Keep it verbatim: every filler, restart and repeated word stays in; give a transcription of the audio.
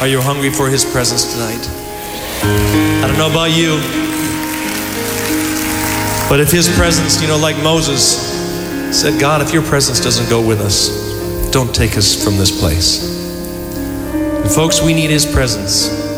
Are you hungry for His presence tonight? I don't know about you, but if His presence, you know, like Moses said, God, if your presence doesn't go with us, don't take us from this place. And folks, we need His presence.